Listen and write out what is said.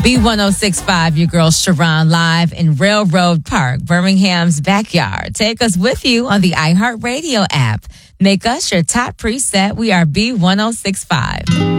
B1065, your girl Sharon, live in Railroad Park, Birmingham's backyard. Take us with you on the iHeartRadio app. Make us your top preset. We are B1065.